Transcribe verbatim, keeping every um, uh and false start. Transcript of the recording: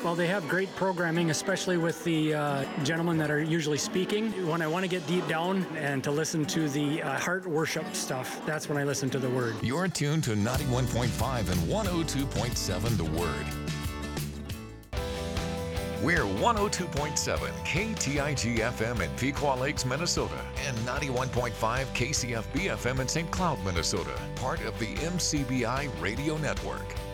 Well, they have great programming, especially with the uh, gentlemen that are usually speaking. When I want to get deep down and to listen to the uh, heart worship stuff, that's when I listen to the Word. You're tuned to ninety-one point five and one oh two point seven The Word. We're one oh two point seven K T I G F M in Pequot Lakes, Minnesota, and ninety-one point five K C F B F M in Saint Cloud, Minnesota, part of the M C B I Radio Network.